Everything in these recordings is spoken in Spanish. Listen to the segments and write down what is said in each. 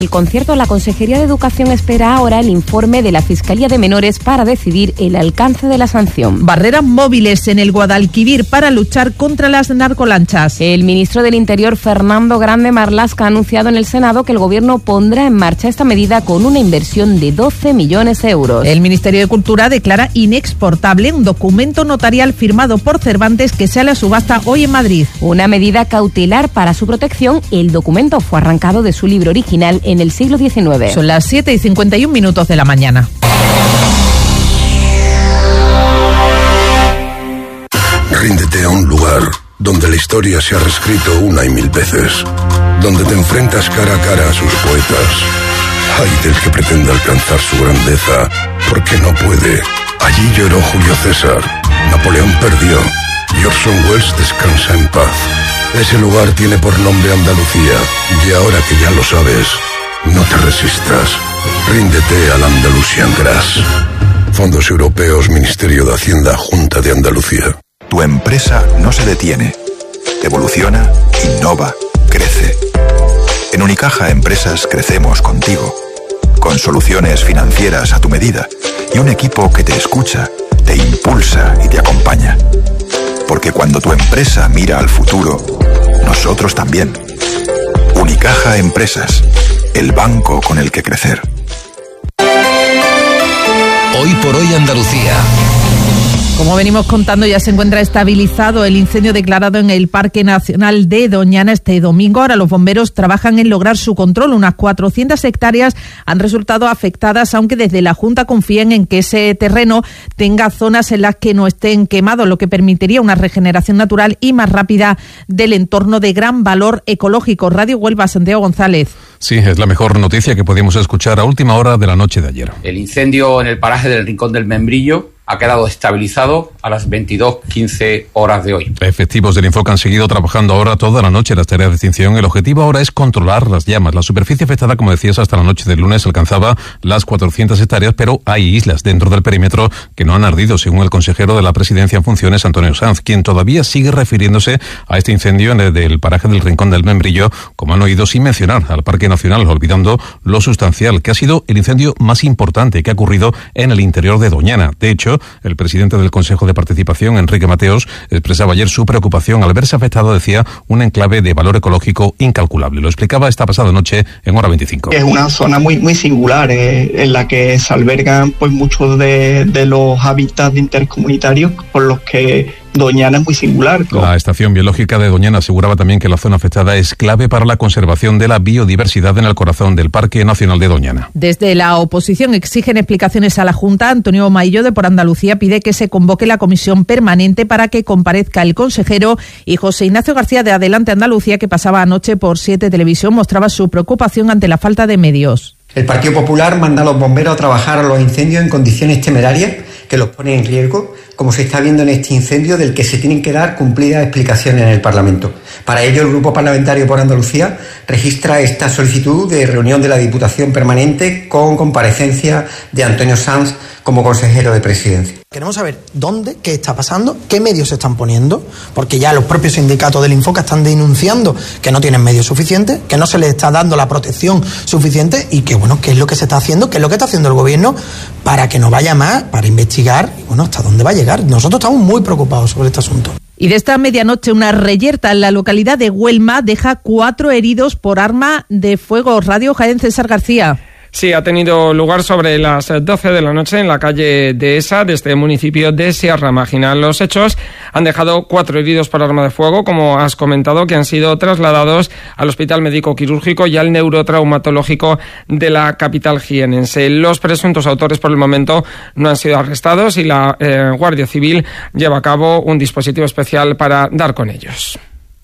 El concierto, la Consejería de Educación espera ahora el informe de la Fiscalía de Menores para decidir el alcance de la sanción. Barreras móviles en el Guadalquivir para luchar contra las narcolanchas. El ministro del Interior, Fernando Grande Marlaska, ha anunciado en el Senado que el Gobierno pondrá en marcha esta medida con una inversión de 12 millones de euros. El Ministerio de Cultura declara inexportable un documento notarial firmado por Cervantes que sale a subasta hoy en Madrid. Una medida cautelar para su protección. El documento fue arrancado de su libro original en el siglo XIX. Son las 7:51 de la mañana. Ríndete a un lugar donde la historia se ha reescrito una y mil veces, donde te enfrentas cara a cara a sus poetas. Ay del que pretenda alcanzar su grandeza, porque no puede. Allí lloró Julio César, Napoleón perdió y Orson Welles descansa en paz. Ese lugar tiene por nombre Andalucía, y ahora que ya lo sabes, no te resistas. Ríndete al Andalusian Grass. Fondos Europeos, Ministerio de Hacienda, Junta de Andalucía. Tu empresa no se detiene. Evoluciona, innova, crece. En Unicaja Empresas crecemos contigo. Con soluciones financieras a tu medida y un equipo que te escucha, te impulsa y te acompaña. Porque cuando tu empresa mira al futuro, nosotros también. Unicaja Empresas, el banco con el que crecer. Hoy por hoy Andalucía. Como venimos contando, ya se encuentra estabilizado el incendio declarado en el Parque Nacional de Doñana este domingo. Ahora los bomberos trabajan en lograr su control. Unas 400 hectáreas han resultado afectadas, aunque desde la Junta confían en que ese terreno tenga zonas en las que no estén quemados, lo que permitiría una regeneración natural y más rápida del entorno de gran valor ecológico. Radio Huelva, Santiago González. Sí, es la mejor noticia que podíamos escuchar a última hora de la noche de ayer. El incendio en el paraje del Rincón del Membrillo ha quedado estabilizado a las 22:15 horas de hoy. Efectivos del Infoca han seguido trabajando ahora toda la noche en las tareas de extinción. El objetivo ahora es controlar las llamas. La superficie afectada, como decías, hasta la noche del lunes alcanzaba las 400 hectáreas, pero hay islas dentro del perímetro que no han ardido, según el consejero de la Presidencia en funciones, Antonio Sanz, quien todavía sigue refiriéndose a este incendio en el paraje del Rincón del Membrillo, como han oído, sin mencionar al Parque Nacional, olvidando lo sustancial, que ha sido el incendio más importante que ha ocurrido en el interior de Doñana. De hecho, el presidente del Consejo de Participación, Enrique Mateos, expresaba ayer su preocupación al verse afectado, decía, un enclave de valor ecológico incalculable. Lo explicaba esta pasada noche en Hora 25. Es una zona muy singular, en la que se albergan pues muchos de los hábitats intercomunitarios por los que Doñana es muy singular. La Estación Biológica de Doñana aseguraba también que la zona afectada es clave para la conservación de la biodiversidad en el corazón del Parque Nacional de Doñana. Desde la oposición exigen explicaciones a la Junta. Antonio Maillo, de Por Andalucía, pide que se convoque la comisión permanente para que comparezca el consejero, y José Ignacio García, de Adelante Andalucía, que pasaba anoche por 7 Televisión, mostraba su preocupación ante la falta de medios. El Partido Popular manda a los bomberos a trabajar a los incendios en condiciones temerarias que los pone en riesgo, como se está viendo en este incendio, del que se tienen que dar cumplidas explicaciones en el Parlamento. Para ello, el Grupo Parlamentario Por Andalucía registra esta solicitud de reunión de la Diputación Permanente con comparecencia de Antonio Sanz como consejero de Presidencia. Queremos saber dónde, qué está pasando, qué medios se están poniendo, porque ya los propios sindicatos del Infoca están denunciando que no tienen medios suficientes, que no se les está dando la protección suficiente y que, bueno, qué es lo que se está haciendo, qué es lo que está haciendo el gobierno para que no vaya más, para investigar, y bueno, hasta dónde va a llegar. Nosotros estamos muy preocupados sobre este asunto. Y de esta medianoche, una reyerta en la localidad de Huelma deja 4 heridos por arma de fuego. Radio Jaén, César García. Sí, ha tenido lugar sobre las 12 de la noche en la calle Dehesa, de este municipio de Sierra Marginal. Los hechos han dejado 4 heridos por arma de fuego, como has comentado, que han sido trasladados al Hospital Médico Quirúrgico y al Neurotraumatológico de la capital jienense. Los presuntos autores, por el momento, no han sido arrestados y la Guardia Civil lleva a cabo un dispositivo especial para dar con ellos.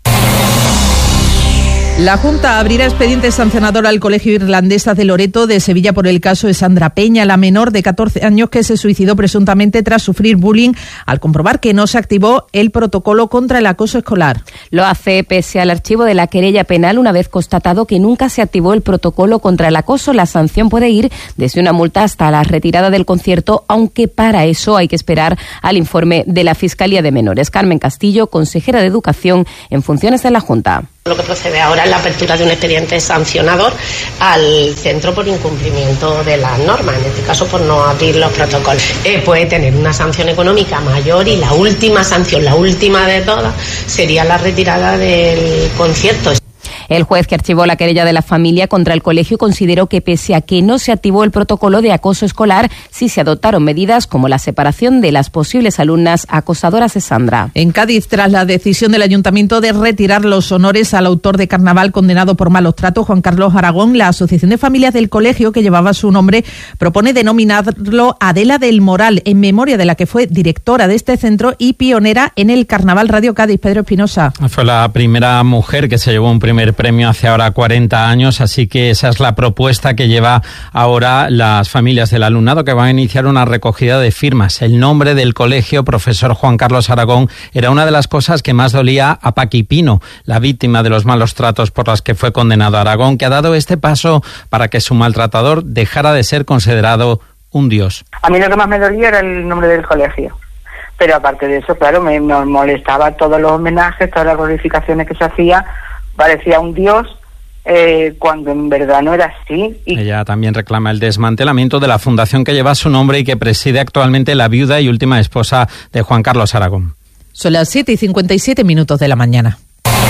La Junta abrirá expediente sancionador al Colegio Irlandesa de Loreto de Sevilla por el caso de Sandra Peña, la menor de 14 años que se suicidó presuntamente tras sufrir bullying al comprobar que no se activó el protocolo contra el acoso escolar. Lo hace pese al archivo de la querella penal una vez constatado que nunca se activó el protocolo contra el acoso. La sanción puede ir desde una multa hasta la retirada del concierto, aunque para eso hay que esperar al informe de la Fiscalía de Menores. Carmen Castillo, consejera de Educación en funciones de la Junta. Lo que procede ahora es la apertura de un expediente sancionador al centro por incumplimiento de las normas, en este caso por no abrir los protocolos. Puede tener una sanción económica mayor y la última sanción, la última de todas, sería la retirada del concierto. El juez que archivó la querella de la familia contra el colegio consideró que pese a que no se activó el protocolo de acoso escolar, sí se adoptaron medidas como la separación de las posibles alumnas acosadoras de Sandra. En Cádiz, tras la decisión del ayuntamiento de retirar los honores al autor de Carnaval condenado por malos tratos, Juan Carlos Aragón, la Asociación de Familias del colegio, que llevaba su nombre, propone denominarlo Adela del Moral, en memoria de la que fue directora de este centro y pionera en el Carnaval Radio Cádiz. Pedro Espinosa. Fue la primera mujer que se llevó un primer premio hace ahora 40 años, así que esa es la propuesta que lleva ahora las familias del alumnado, que van a iniciar una recogida de firmas. El nombre del colegio, profesor Juan Carlos Aragón, era una de las cosas que más dolía a Paqui Pino, la víctima de los malos tratos por las que fue condenado Aragón, que ha dado este paso para que su maltratador dejara de ser considerado un dios. A mí lo que más me dolía era el nombre del colegio. Pero aparte de eso, claro, me molestaba todos los homenajes, todas las glorificaciones que se hacía. Parecía un dios cuando en verdad no era así. Ella también reclama el desmantelamiento de la fundación que lleva su nombre y que preside actualmente la viuda y última esposa de Juan Carlos Aragón. Son las 7:57 de la mañana.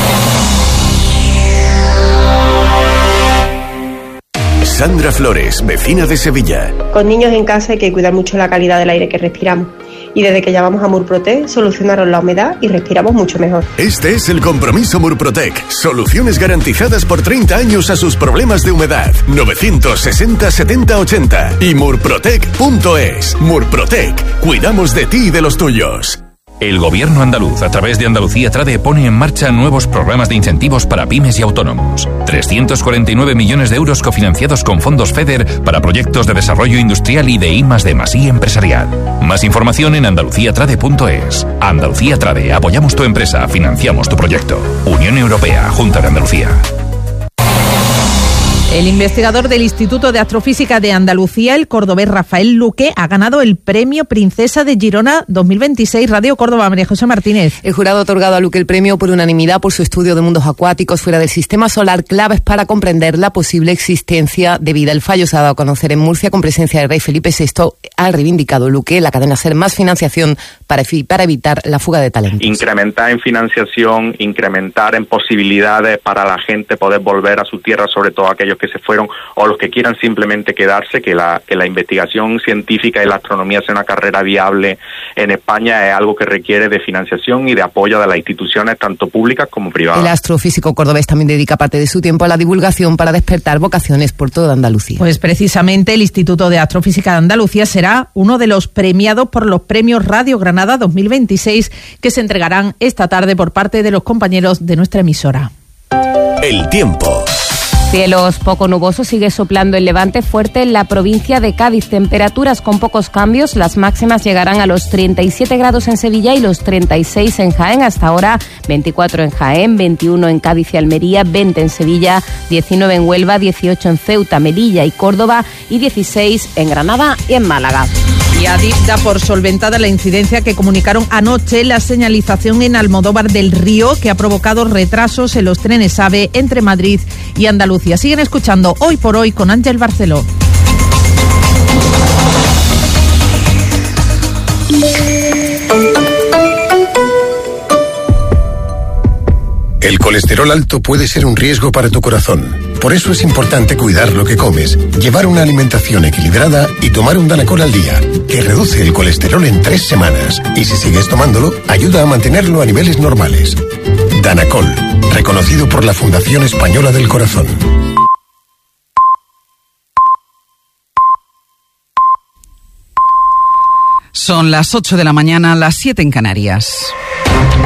Sandra Flores, vecina de Sevilla. Con niños en casa hay que cuidar mucho la calidad del aire que respiramos. Y desde que llamamos a Murprotec solucionaron la humedad y respiramos mucho mejor. Este es el compromiso Murprotec. Soluciones garantizadas por 30 años a sus problemas de humedad. 960 70 80 y murprotec.es. Murprotec. Cuidamos de ti y de los tuyos. El Gobierno andaluz, a través de Andalucía Trade, pone en marcha nuevos programas de incentivos para pymes y autónomos. 349 millones de euros cofinanciados con fondos FEDER para proyectos de desarrollo industrial y de I+D+I empresarial. Más información en andaluciatrade.es. Andalucía Trade, apoyamos tu empresa, financiamos tu proyecto. Unión Europea, Junta de Andalucía. El investigador del Instituto de Astrofísica de Andalucía, el cordobés Rafael Luque, ha ganado el Premio Princesa de Girona 2026. Radio Córdoba, María José Martínez. El jurado ha otorgado a Luque el premio por unanimidad por su estudio de mundos acuáticos fuera del sistema solar, claves para comprender la posible existencia de vida. El fallo se ha dado a conocer en Murcia con presencia del rey Felipe VI. Ha reivindicado Luque la cadena SER más financiación para evitar la fuga de talentos. Incrementar en financiación, incrementar en posibilidades para la gente poder volver a su tierra, sobre todo aquellos que se fueron o los que quieran simplemente quedarse, que la investigación científica y la astronomía sea una carrera viable en España es algo que requiere de financiación y de apoyo de las instituciones tanto públicas como privadas. El astrofísico cordobés también dedica parte de su tiempo a la divulgación para despertar vocaciones por toda Andalucía. Pues precisamente el Instituto de Astrofísica de Andalucía será uno de los premiados por los premios Radio Granada 2026 que se entregarán esta tarde por parte de los compañeros de nuestra emisora. El tiempo. Cielos poco nubosos, sigue soplando el levante fuerte en la provincia de Cádiz. Temperaturas con pocos cambios, las máximas llegarán a los 37 grados en Sevilla y los 36 en Jaén. Hasta ahora 24 en Jaén, 21 en Cádiz y Almería, 20 en Sevilla, 19 en Huelva, 18 en Ceuta, Melilla y Córdoba y 16 en Granada y en Málaga. Y Adif da por solventada la incidencia que comunicaron anoche la señalización en Almodóvar del Río, que ha provocado retrasos en los trenes AVE entre Madrid y Andalucía. Siguen escuchando Hoy por Hoy con Ángel Barceló. El colesterol alto puede ser un riesgo para tu corazón. Por eso es importante cuidar lo que comes, llevar una alimentación equilibrada y tomar un Danacol al día, que reduce el colesterol en 3 semanas. Y si sigues tomándolo, ayuda a mantenerlo a niveles normales. Danacol, reconocido por la Fundación Española del Corazón. Son las 8 de la mañana, las 7 en Canarias.